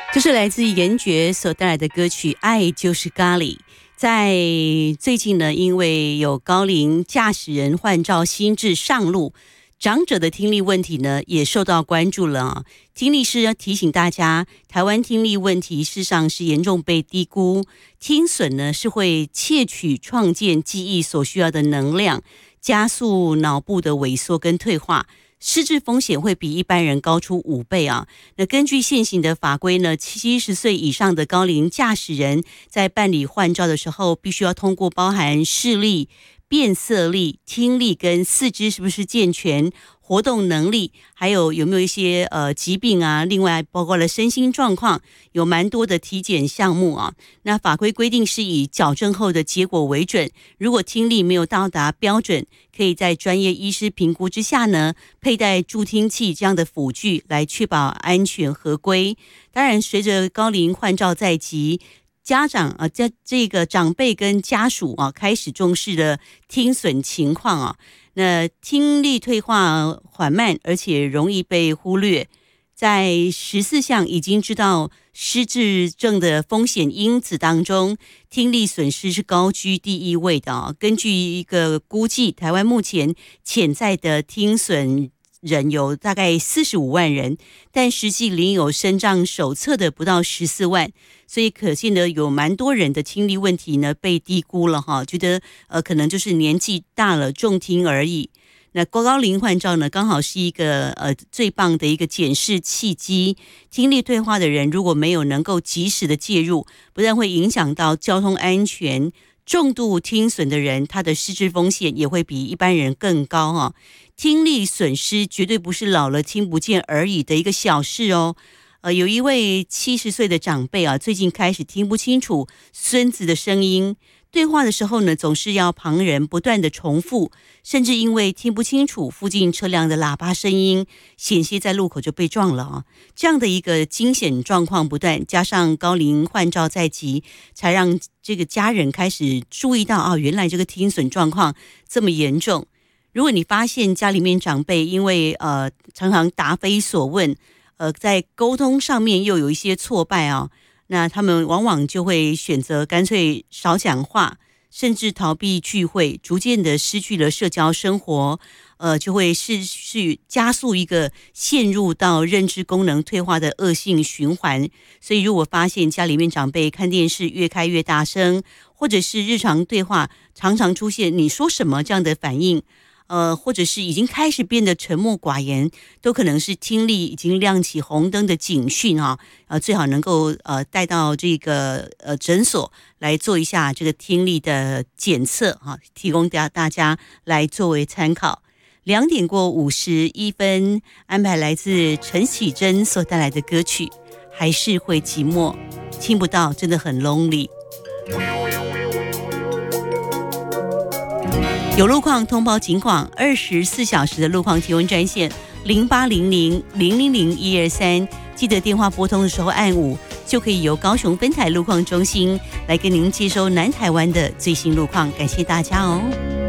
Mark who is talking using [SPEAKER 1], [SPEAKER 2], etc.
[SPEAKER 1] 这是来自严爵所带来的歌曲《爱就是咖喱》。在最近呢，因为有高龄驾驶人换照新制上路，长者的听力问题呢也受到关注了啊。听力师要提醒大家，台湾听力问题事实上是严重被低估，听损呢是会窃取创建记忆所需要的能量，加速脑部的萎缩跟退化。失智风险会比一般人高出5倍啊！那根据现行的法规呢，70岁以上的高龄驾驶人在办理换照的时候，必须要通过包含视力、辨色力、听力跟四肢是不是健全、活动能力，还有没有一些疾病啊，另外包括了身心状况，有蛮多的体检项目啊。那法规规定是以矫正后的结果为准，如果听力没有到达标准，可以在专业医师评估之下呢，佩戴助听器这样的辅具来确保安全合规。当然，随着高龄换照在即，家长啊，这个长辈跟家属啊，开始重视了听损情况啊。那听力退化缓慢，而且容易被忽略。在14项已经知道失智症的风险因子当中，听力损失是高居第1位的啊。根据一个估计，台湾目前潜在的听损人有大概45万人，但实际领有身障手册的不到14万，所以可见的有蛮多人的听力问题呢被低估了哈，觉得可能就是年纪大了重听而已。那高龄换照呢，刚好是一个最棒的一个检视契机。听力退化的人如果没有能够及时的介入，不但会影响到交通安全，重度听损的人，他的失智风险也会比一般人更高啊。听力损失绝对不是老了听不见而已的一个小事哦。有一位70岁的长辈啊，最近开始听不清楚孙子的声音，对话的时候呢，总是要旁人不断的重复，甚至因为听不清楚附近车辆的喇叭声音，险些在路口就被撞了啊！这样的一个惊险状况不断，加上高龄换照在即，才让这个家人开始注意到啊，原来这个听损状况这么严重。如果你发现家里面长辈因为常常答非所问，在沟通上面又有一些挫败啊，那他们往往就会选择干脆少讲话，甚至逃避聚会，逐渐的失去了社交生活，就会加速一个陷入到认知功能退化的恶性循环。所以如果发现家里面长辈看电视越开越大声，或者是日常对话常常出现你说什么这样的反应，或者是已经开始变得沉默寡言，都可能是听力已经亮起红灯的警讯啊！最好能够带到这个诊所来做一下这个听力的检测啊，提供大家来作为参考。2点过51分，安排来自陈绮贞所带来的歌曲《还是会寂寞》，听不到真的很 lonely。有路况通报警广，24小时的路况提问专线0800-000-123，记得电话拨通的时候按5，就可以由高雄分台路况中心来跟您接收南台湾的最新路况。感谢大家哦。